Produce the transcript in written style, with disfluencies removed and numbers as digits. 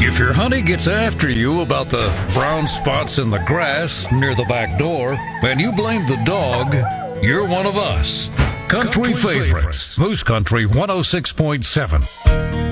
If your honey gets after you about the brown spots in the grass near the back door, and you blame the dog, you're one of us. Country Favorites, Moose Country 106.7.